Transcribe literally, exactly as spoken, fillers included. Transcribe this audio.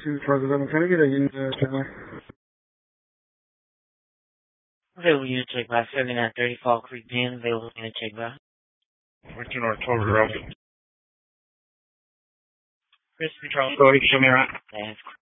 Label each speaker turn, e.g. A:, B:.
A: two President. Can I get a unit check back?
B: Available unit check back, seventy-nine thirty Fall Creek Pen, available unit check back.
C: fourteen October, Route.
B: Chris Control.
C: Go ahead, show me around.
B: That's